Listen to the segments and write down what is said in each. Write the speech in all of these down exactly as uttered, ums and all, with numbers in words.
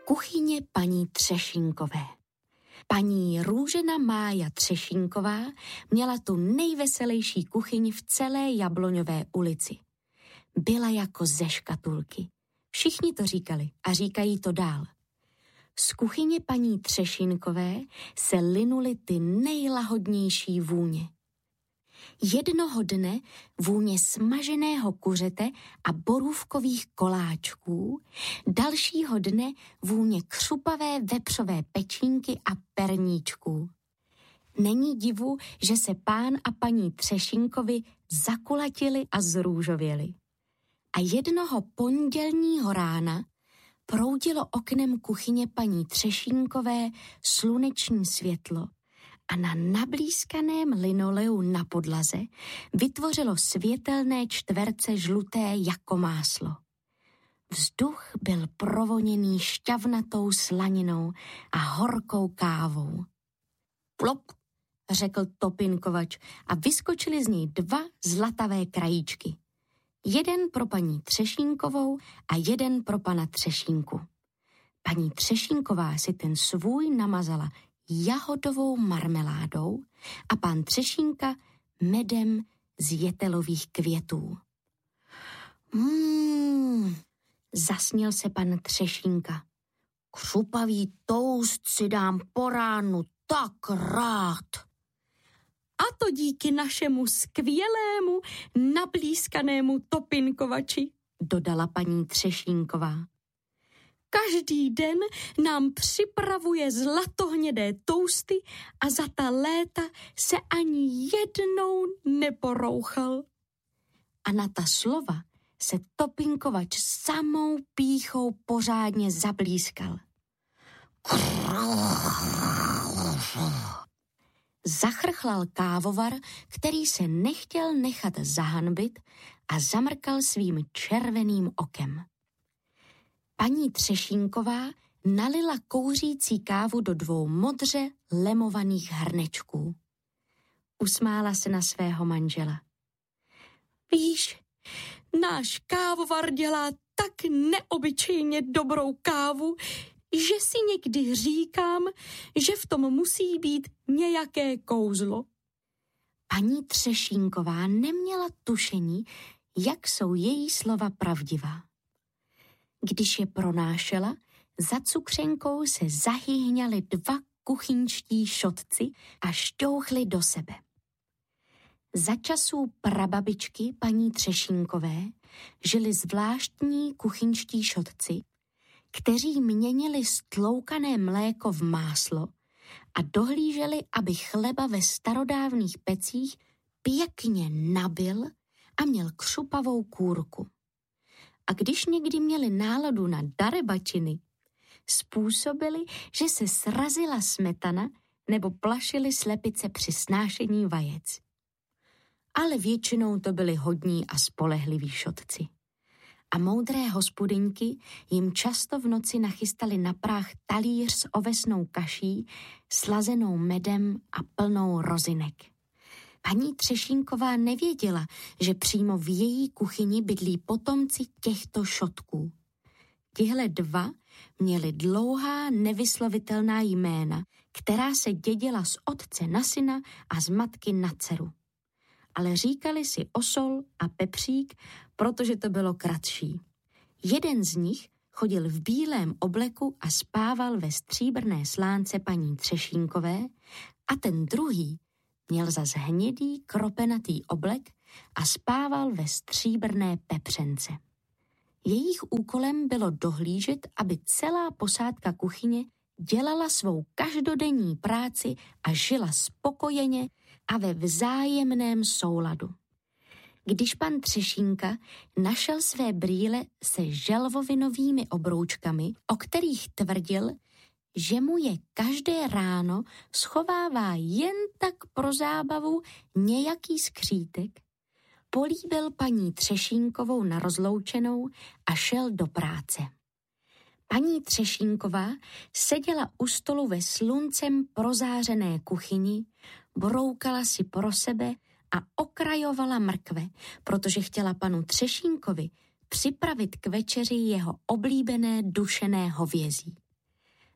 Kuchyně paní Třešínkové. Paní Růžena Mája Třešínková měla tu nejveselější kuchyň v celé Jabloňové ulici. Byla jako ze škatulky. Všichni to říkali a říkají to dál. Z kuchyně paní Třešínkové se linuly ty nejlahodnější vůně. Jednoho dne vůně smaženého kuřete a borůvkových koláčků, dalšího dne vůně křupavé vepřové pečínky a perníčků. Není divu, že se pán a paní Třešínkovi zakulatili a zrůžověli. A jednoho pondělního rána proudilo oknem kuchyně paní Třešínkové sluneční světlo a na nablízkaném linoleu na podlaze vytvořilo světelné čtverce žluté jako máslo. Vzduch byl provoněný šťavnatou slaninou a horkou kávou. Plop, řekl Topinkovač a vyskočily z něj dva zlatavé krajíčky. Jeden pro paní Třešínkovou a jeden pro pana Třešínku. Paní Třešínková si ten svůj namazala jahodovou marmeládou a pan Třešínka medem z jetelových květů. Mmm, zasněl se pan Třešínka. Křupavý toust si dám po ránu tak rád. A to díky našemu skvělému, nablízkanému Topinkovači, dodala paní Třešínková. Každý den nám připravuje zlatohnědé tousty a za ta léta se ani jednou neporouchal. A na ta slova se Topinkovač samou pýchou pořádně zablízkal. Zachrchlal kávovar, který se nechtěl nechat zahanbit a zamrkal svým červeným okem. Paní Třešínková nalila kouřící kávu do dvou modře lemovaných hrnečků. Usmála se na svého manžela. Víš, náš kávovar dělá tak neobyčejně dobrou kávu, že si někdy říkám, že v tom musí být nějaké kouzlo. Paní Třešínková neměla tušení, jak jsou její slova pravdivá. Když je pronášela, za cukřenkou se zahýhňali dva kuchyňští šotci a šťouchli do sebe. Za časů prababičky paní Třešínkové žili zvláštní kuchyňští šotci, kteří měnili stloukané mléko v máslo a dohlíželi, aby chleba ve starodávných pecích pěkně nabil a měl křupavou kůrku. A když někdy měli náladu na darebačiny, způsobili, že se srazila smetana nebo plašili slepice při snášení vajec. Ale většinou to byli hodní a spolehliví šotci. A moudré hospodyňky jim často v noci nachystali na práh talíř s ovesnou kaší, slazenou medem a plnou rozinek. Paní Třešínková nevěděla, že přímo v její kuchyni bydlí potomci těchto šotků. Tihle dva měli dlouhá, nevyslovitelná jména, která se dědila z otce na syna a z matky na dceru. Ale říkali si Osol a Pepřík, protože to bylo kratší. Jeden z nich chodil v bílém obleku a spával ve stříbrné slánce paní Třešínkové a ten druhý měl zas hnědý, kropenatý oblek a spával ve stříbrné pepřence. Jejich úkolem bylo dohlížet, aby celá posádka kuchyně dělala svou každodenní práci a žila spokojeně a ve vzájemném souladu. Když pan Třešínka našel své brýle se želvovinovými obroučkami, o kterých tvrdil, že mu je každé ráno schovává jen tak pro zábavu nějaký skřítek, políbil paní Třešínkovou na rozloučenou a šel do práce. Paní Třešínková seděla u stolu ve sluncem prozářené kuchyni, broukala si pro sebe a okrajovala mrkve, protože chtěla panu Třešínkovi připravit k večeři jeho oblíbené dušené hovězí.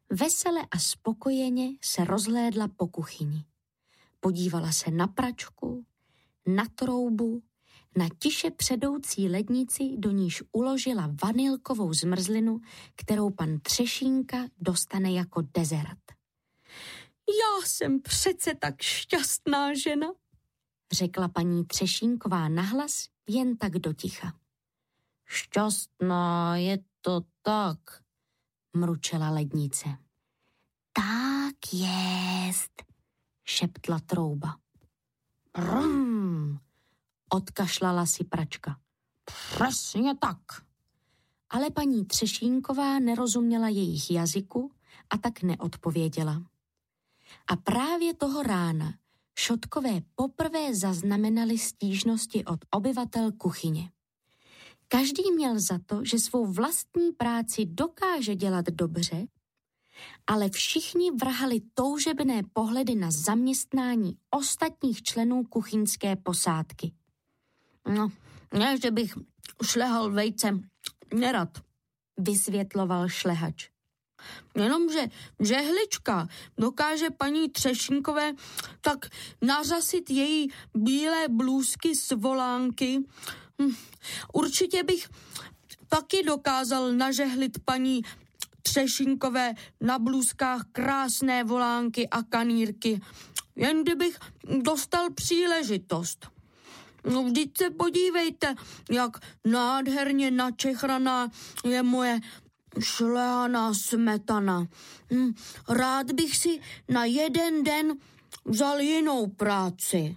vesele a spokojeně se rozhlédla po kuchyni. Podívala se na pračku, na troubu, na tiše předoucí lednici, do níž uložila vanilkovou zmrzlinu, kterou pan Třešínka dostane jako dezert. Já jsem přece tak šťastná žena, řekla paní Třešínková nahlas, jen tak do ticha. Šťastná je to tak, mručela lednice. Tak jest, šeptla trouba. Brum, odkašlala si pračka. Přesně tak. Ale paní Třešínková nerozuměla jejich jazyku a tak neodpověděla. A právě toho rána Šotkové poprvé zaznamenali stížnosti od obyvatel kuchyně. Každý měl za to, že svou vlastní práci dokáže dělat dobře, ale všichni vrhali toužebné pohledy na zaměstnání ostatních členů kuchyňské posádky. No, ne, že bych šlehal vejce, nerad, vysvětloval šlehač. Jenomže žehlička dokáže paní Třešínkové tak nařasit její bílé blůzky z volánky. Hm, určitě bych taky dokázal nažehlit paní Třešínkové na blůzkách krásné volánky a kanírky, jen kdybych dostal příležitost. No vždyť se podívejte, jak nádherně načechraná je moje šlehaná smetana. Hm, rád bych si na jeden den vzal jinou práci.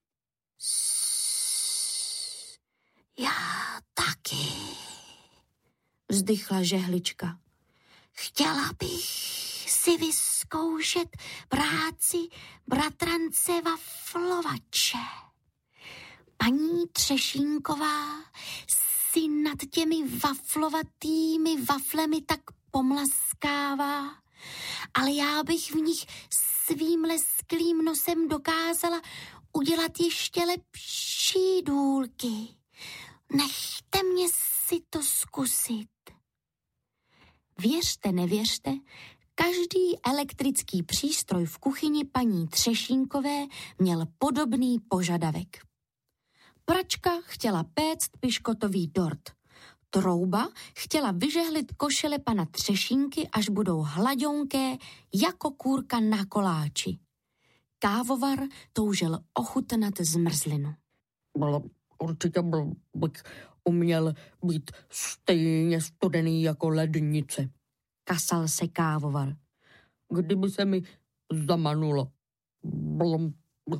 Já taky, vzdychla žehlička. Chtěla bych si vyzkoušet práci bratrance waflovače. Paní Třešínková si nad těmi waflovatými waflemi tak pomlaskává, ale já bych v nich svým lesklým nosem dokázala udělat ještě lepší důlky. Nechte mě si to zkusit. Věřte, nevěřte, každý elektrický přístroj v kuchyni paní Třešínkové měl podobný požadavek. Pračka chtěla péct piškotový dort. Trouba chtěla vyžehlit košile pana Třešínky, až budou hladionké jako kůrka na koláči. Kávovar toužil ochutnat zmrzlinu. Určitě bych uměl být stejně studený jako lednice, kasal se kávovar. Kdyby se mi zamanulo. Blum.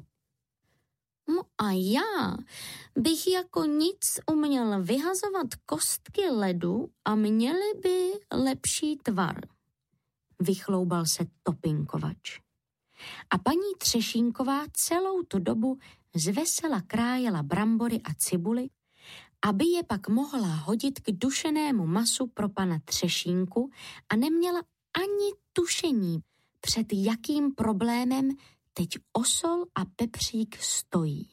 No a já bych jako nic uměl vyhazovat kostky ledu a měly by lepší tvar, vychloubal se Topinkovač. A paní Třešínková celou tu dobu zvesela krájela brambory a cibuly, aby je pak mohla hodit k dušenému masu pro pana Třešínku a neměla ani tušení, před jakým problémem teď Osol a Pepřík stojí.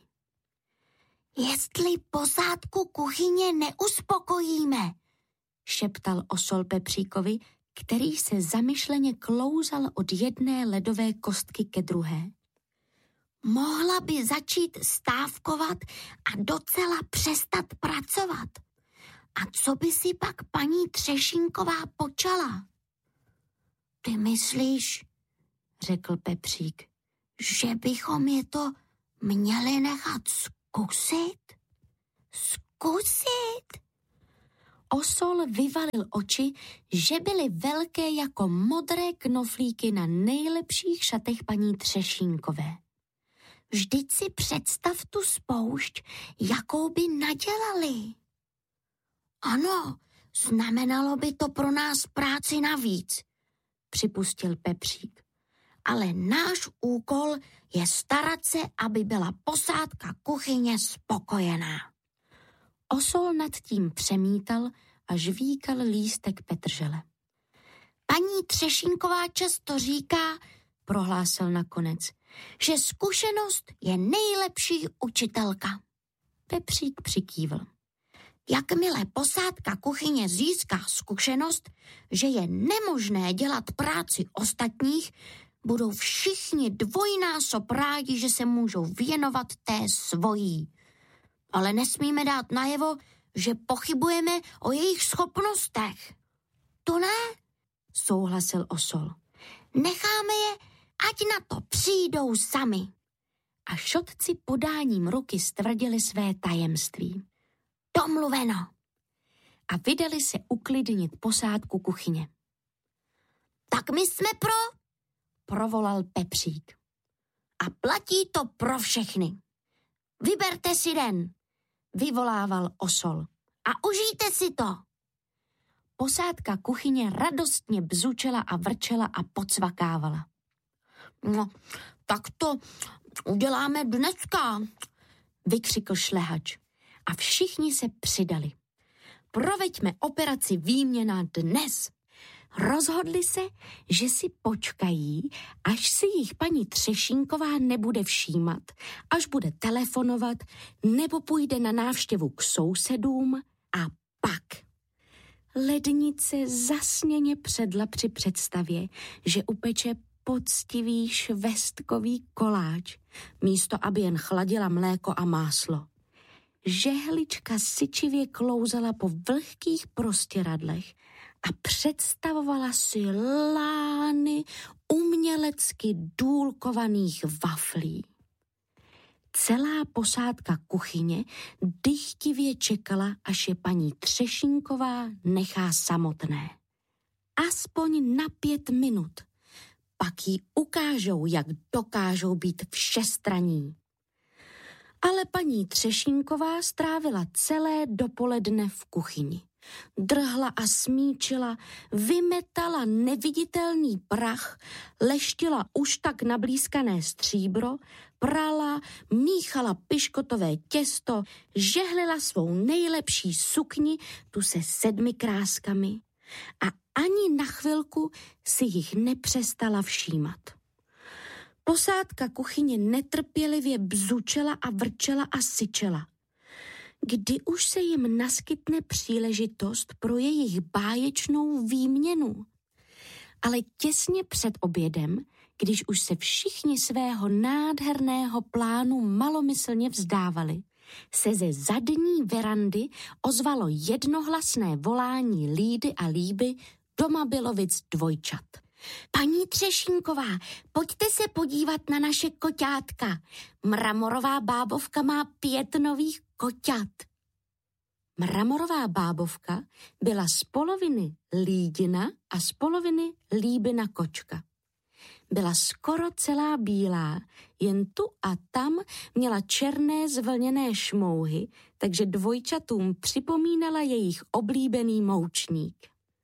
Jestli posádku kuchyně neuspokojíme, šeptal Osol Pepříkovi, který se zamyšleně klouzal od jedné ledové kostky ke druhé. Mohla by začít stávkovat a docela přestat pracovat. A co by si pak paní Třešínková počala? Ty myslíš, řekl Pepřík, že bychom je to měli nechat zkusit? Zkusit? Osol vyvalil oči, že byly velké jako modré knoflíky na nejlepších šatech paní Třešínkové. Vždyť si představ tu spoušť, jakou by nadělali. Ano, znamenalo by to pro nás práci navíc, připustil Pepřík. Ale náš úkol je starat se, aby byla posádka kuchyně spokojená. Osol nad tím přemítal a žvíkal lístek petržele. Paní Třešínková často říká, prohlásil nakonec, že zkušenost je nejlepší učitelka. Pepřík přikývl. Jakmile posádka kuchyně získá zkušenost, že je nemožné dělat práci ostatních, budou všichni dvojnásob rádi, že se můžou věnovat té svojí. Ale nesmíme dát najevo, že pochybujeme o jejich schopnostech. To ne, souhlasil osol. Necháme je, ať na to přijdou sami. A šotci podáním ruky stvrdili své tajemství. Domluveno. A vydali se uklidnit posádku kuchyně. Tak my jsme pro, provolal Pepřík. A platí to pro všechny. Vyberte si den, vyvolával osol. A užijte si to. Posádka kuchyně radostně bzučela a vrčela a pocvakávala. No, tak to uděláme dneska, vykřikl šlehač. A všichni se přidali. Proveďme operaci výměna dnes. Rozhodli se, že si počkají, až si jich paní Třešínková nebude všímat, až bude telefonovat nebo půjde na návštěvu k sousedům a pak. Lednice zasněně předla při představě, že upeče poctivý švestkový koláč, místo aby jen chladila mléko a máslo. Žehlička syčivě klouzala po vlhkých prostěradlech a představovala si lány umělecky důlkovaných waflí. Celá posádka kuchyně dychtivě čekala, až je paní Třešínková nechá samotné. Aspoň na pět minut. Pak jí ukážou, jak dokážou být všestranní. Ale paní Třešínková strávila celé dopoledne v kuchyni. Drhla a smíčila, vymetala neviditelný prach, leštila už tak nablízkané stříbro, prala, míchala piškotové těsto, žehlila svou nejlepší sukni, tu se sedmi kráskami, a ani na chvilku si jich nepřestala všímat. Posádka kuchyně netrpělivě bzučela a vrčela a syčela. Kdy už se jim naskytne příležitost pro jejich báječnou výměnu? Ale těsně před obědem, když už se všichni svého nádherného plánu malomyslně vzdávali, se ze zadní verandy ozvalo jednohlasné volání Lídy a Líby doma Bylovic dvojčat. Paní Třešínková, pojďte se podívat na naše koťátka. Mramorová bábovka má pět nových koťat. Mramorová bábovka byla z poloviny Lídina a z poloviny Líbina kočka. Byla skoro celá bílá, jen tu a tam měla černé zvlněné šmouhy, takže dvojčatům připomínala jejich oblíbený moučník.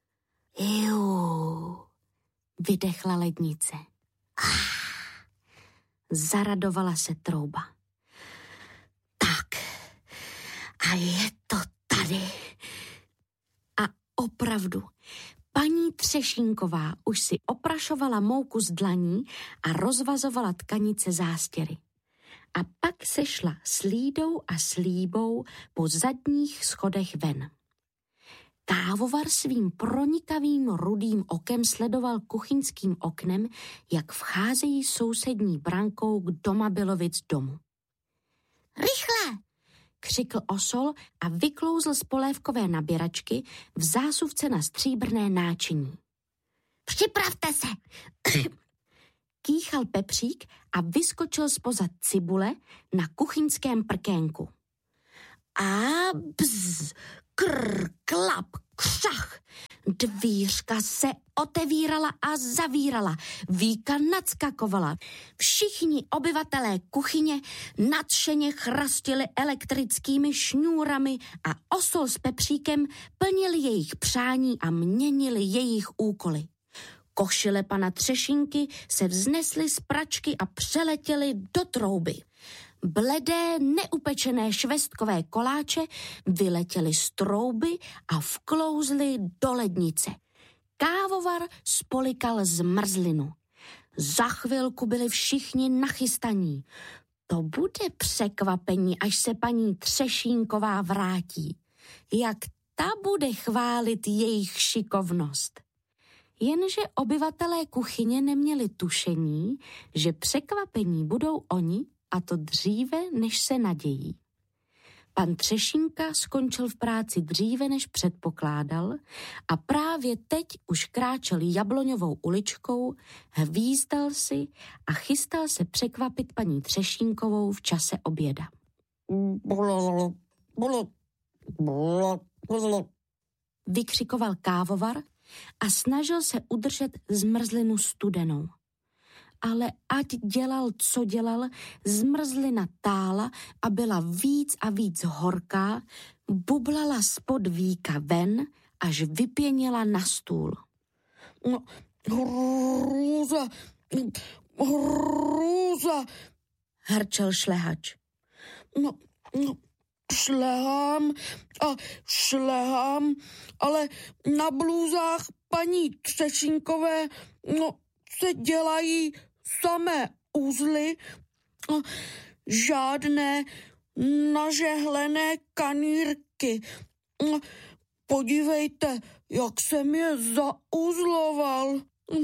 Jú, vydechla lednice. Ah, zaradovala se trouba. Tak, a je to tady. A opravdu, paní Třešínková už si oprašovala mouku z dlaní a rozvazovala tkanice zástěry. A pak se šla s Lídou a s Líbou po zadních schodech ven. Kávovar svým pronikavým rudým okem sledoval kuchyňským oknem, jak vcházejí sousední brankou k doma Bylovic domu. Rychle! Křikl osol a vyklouzl z polévkové nabíračky v zásuvce na stříbrné náčiní. Připravte se! Kýchal Pepřík a vyskočil zpoza cibule na kuchyňském prkénku. A bzz, krr, klap, křach. Dvířka se otevírala a zavírala, víka nadskakovala. Všichni obyvatelé kuchyně nadšeně chrastili elektrickými šňůrami a osol s Pepříkem plnili jejich přání a měnili jejich úkoly. Košile pana Třešínky se vznesly z pračky a přeletěly do trouby. Bledé, neupečené švestkové koláče vyletěly z trouby a vklouzly do lednice. Kávovar spolikal zmrzlinu. Za chvilku byli všichni nachystaní. To bude překvapení, až se paní Třešínková vrátí. jak ta bude chválit jejich šikovnost. Jenže obyvatelé kuchyně neměli tušení, že překvapení budou oni, a to dříve, než se nadějí. Pan Třešínka skončil v práci dříve, než předpokládal a právě teď už kráčel Jabloňovou uličkou, hvízdal si a chystal se překvapit paní Třešínkovou v čase oběda. Vykřikoval kávovar a snažil se udržet zmrzlinu studenou. Ale ať dělal, co dělal, zmrzlina tála a byla víc a víc horká, bublala spod víka ven, až vypěnila na stůl. No, hrůza, hrůza, hrčel šlehač. No, no, šlehám a šlehám, ale na blůzách paní Třešínkové, no, se dělají samé uzly, žádné nažehlené kanírky. Podívejte, jak jsem je zauzloval.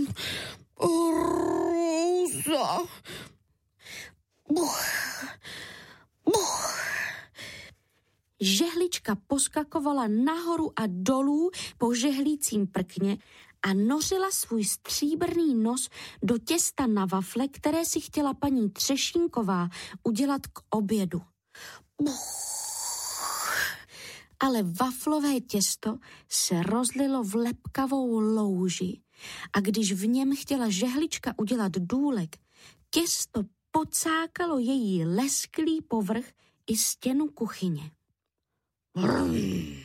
Hrůza. Buch, buch. Žehlička poskakovala nahoru a dolů po žehlícím prkně a nořila svůj stříbrný nos do těsta na wafle, které si chtěla paní Třešínková udělat k obědu. Ale waflové těsto se rozlilo v lepkavou louži a když v něm chtěla žehlička udělat důlek, těsto pocákalo její lesklý povrch i stěnu kuchyně. Vrum,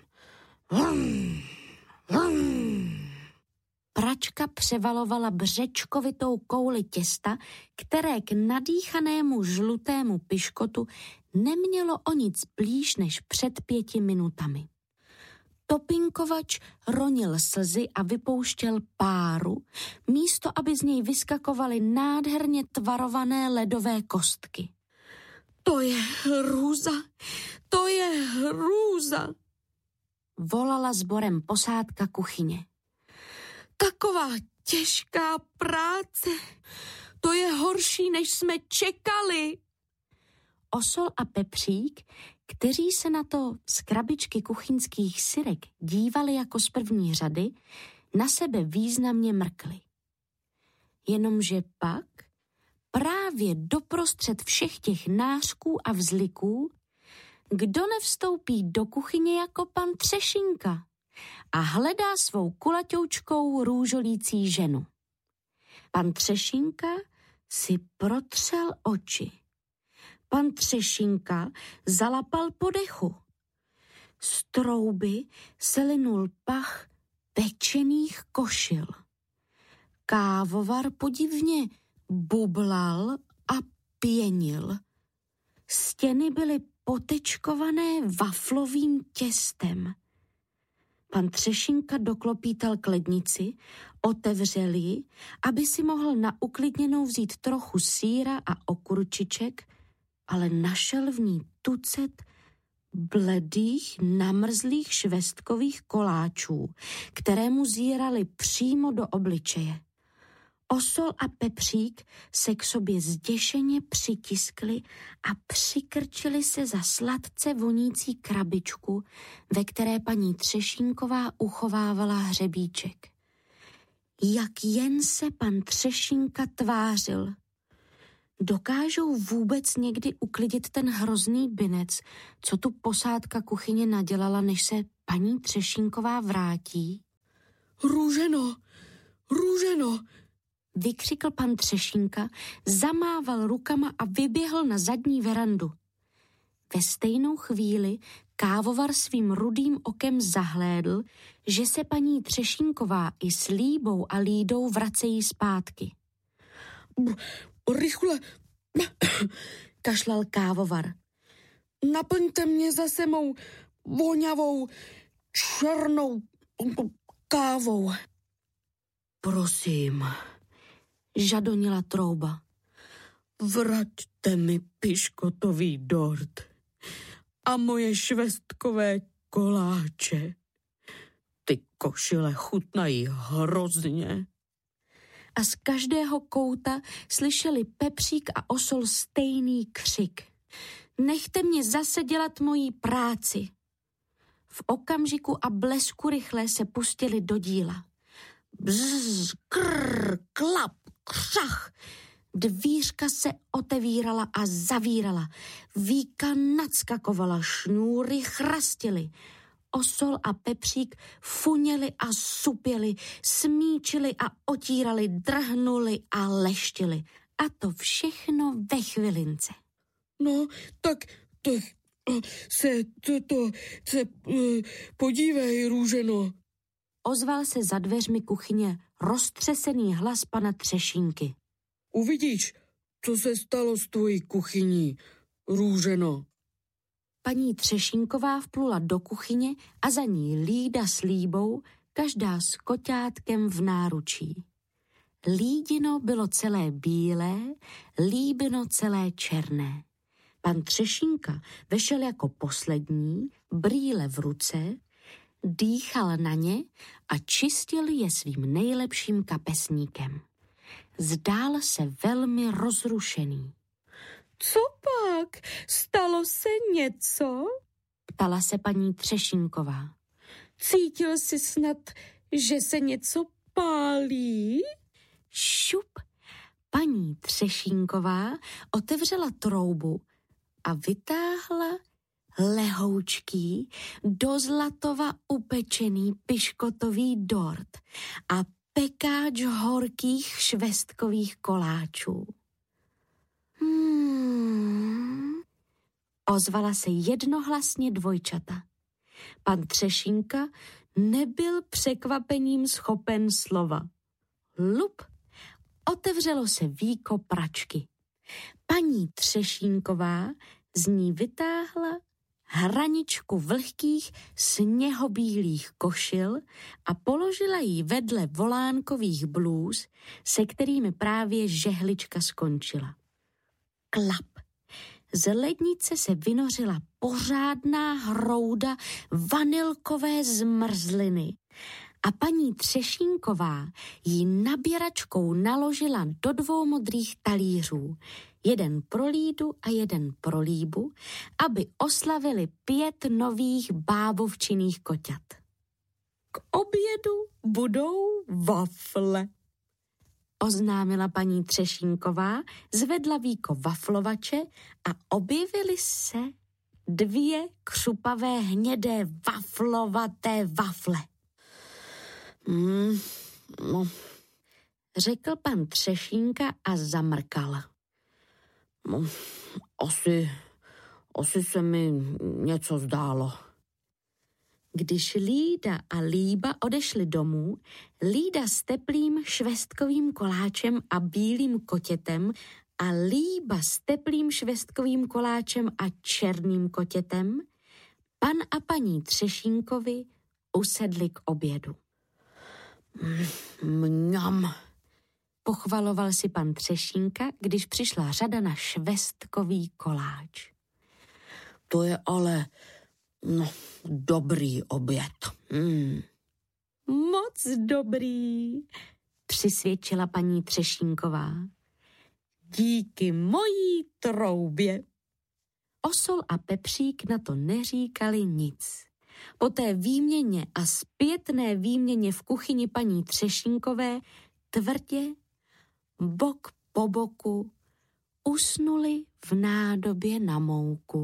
vrum, vrum. Pračka převalovala břečkovitou kouli těsta, které k nadýchanému žlutému piškotu nemělo o nic blíž než před pěti minutami. Topinkovač ronil slzy a vypouštěl páru, místo aby z něj vyskakovaly nádherně tvarované ledové kostky. To je hrůza, to je hrůza, volala sborem posádka kuchyně. Taková těžká práce, to je horší, než jsme čekali. Osol a Pepřík, kteří se na to z krabičky kuchyňských syrek dívali jako z první řady, na sebe významně mrkli. Jenomže pak, právě doprostřed všech těch nářků a vzliků, kdo nevstoupí do kuchyně jako pan Třešínka a hledá svou kulaťoučkou růžolící ženu. Pan Třešínka si protřel oči. Pan Třešínka zalapal po dechu. Z trouby se linul pach pečených košil. Kávovar podivně bublal a pěnil. Stěny byly potečkované waflovým těstem. Pan Třešínka doklopítal k lednici, otevřel ji, aby si mohl na uklidněnou vzít trochu sýra a okurčiček, ale našel v ní tucet bledých, namrzlých švestkových koláčů, které mu zírali přímo do obličeje. Osol a Pepřík se k sobě zděšeně přitiskli a přikrčili se za sladce vonící krabičku, ve které paní Třešínková uchovávala hřebíček. Jak jen se pan Třešínka tvářil. Dokážou vůbec někdy uklidit ten hrozný binec, co tu posádka kuchyně nadělala, než se paní Třešínková vrátí? Růženo, Růženo, vykřikl pan Třešínka, zamával rukama a vyběhl na zadní verandu. Ve stejnou chvíli kávovar svým rudým okem zahlédl, že se paní Třešínková i s Líbou a Lídou vracejí zpátky. Rychle, kašlal kávovar. Naplňte mě zase mou voňavou černou kávou. Prosím, žadonila trouba. Vraťte mi piškotový dort a moje švestkové koláče. Ty košile chutnají hrozně. A z každého kouta slyšeli Pepřík a Osol stejný křik. Nechte mě zase dělat moji práci. V okamžiku a blesku rychle se pustili do díla. Bzz, krr, klap, křach. Dvířka se otevírala a zavírala. Víka nadskakovala, šňůry chrastily. Osol a Pepřík funěli a supěli, smíčili a otírali, drhnuli a leštili. A to všechno ve chvilince. No, tak, tak se, to, to, se, podívej, Růženo. Ozval se za dveřmi kuchyně roztřesený hlas pana Třešínky. Uvidíš, co se stalo s tvojí kuchyní, Růženo. Paní Třešínková vplula do kuchyně a za ní Lída s Líbou, každá s koťátkem v náručí. Lídino bylo celé bílé, Líbino celé černé. Pan Třešínka vešel jako poslední, brýle v ruce, dýchal na ně a čistil je svým nejlepším kapesníkem. Zdál se velmi rozrušený. Co pak? Stalo se něco? Ptala se paní Třešínková. Cítil jsi snad, že se něco pálí? Šup! Paní Třešínková otevřela troubu a vytáhla lehoučký, do zlatova upečený piškotový dort a pekáč horkých švestkových koláčů. Hmm. Ozvala se jednohlasně dvojčata. Pan Třešínka nebyl překvapením schopen slova. Lup! Otevřelo se víko pračky. Paní Třešínková z ní vytáhla hraničku vlhkých sněhobílých košil a položila ji vedle volánkových blůz, se kterými právě žehlička skončila. Klap! Z lednice se vynořila pořádná hrouda vanilkové zmrzliny a paní Třešínková ji nabíračkou naložila do dvou modrých talířů, jeden pro Lídu a jeden pro Líbu, aby oslavili pět nových bábovčinných koťat. K obědu budou wafle, oznámila paní Třešínková, zvedla víko waflovače a objevily se dvě křupavé hnědé waflovaté wafle. Mm, no, řekl pan Třešínka a zamrkal. no, asi, asi se mi něco zdálo. Když Lída a Líba odešli domů, Lída s teplým švestkovým koláčem a bílým kotětem a Líba s teplým švestkovým koláčem a černým kotětem, pan a paní Třešínkovi usedli k obědu. Mňam, pochvaloval si pan Třešínka, když přišla řada na švestkový koláč. To je ale, no, dobrý oběd. Mm. Moc dobrý, přisvědčila paní Třešínková. Díky mojí troubě. Osol a Pepřík na to neříkali nic. Po té výměně a zpětné výměně v kuchyni paní Třešínkové tvrdě, bok po boku, usnuli v nádobě na mouku.